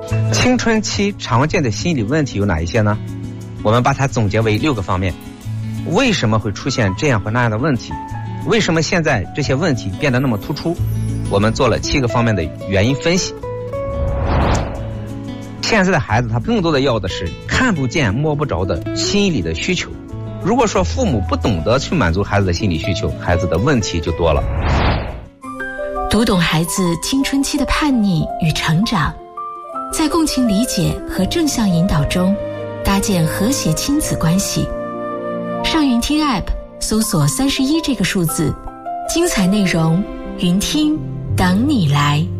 青春期常见的心理问题有哪一些呢？我们把它总结为6个方面。为什么会出现这样或那样的问题？为什么现在这些问题变得那么突出？我们做了7个方面的原因分析。现在的孩子他更多的要的是看不见摸不着的心理的需求。如果说父母不懂得去满足孩子的心理需求，孩子的问题就多了。 读懂孩子青春期的叛逆与成长，在共情理解和正向引导中搭建和谐亲子关系。上云听 App 搜索31这个数字，精彩内容云听等你来。